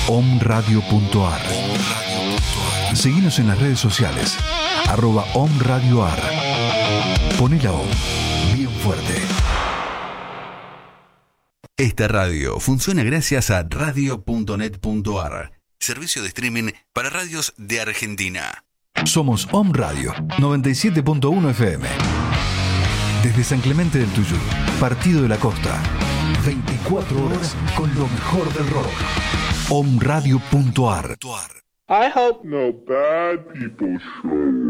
omradio.ar. Seguinos en las redes sociales, @omradioar. Poné la OM bien fuerte. Esta radio funciona gracias a radio.net.ar, servicio de streaming para radios de Argentina. Somos Om Radio 97.1 FM. Desde San Clemente del Tuyú, Partido de la Costa. 24 horas con lo mejor del rock. omradio.ar. I hope no bad people show.